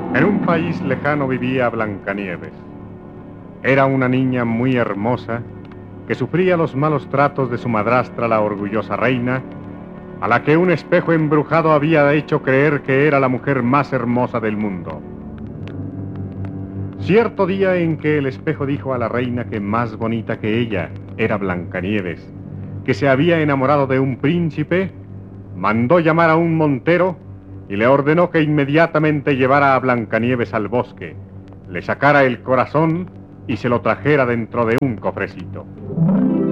En un país lejano vivía Blancanieves. Era una niña muy hermosa que sufría los malos tratos de su madrastra, la orgullosa reina, a la que un espejo embrujado había hecho creer que era la mujer más hermosa del mundo. Cierto día en que el espejo dijo a la reina que más bonita que ella era Blancanieves, que se había enamorado de un príncipe, mandó llamar a un montero y le ordenó que inmediatamente llevara a Blancanieves al bosque, le sacara el corazón y se lo trajera dentro de un cofrecito.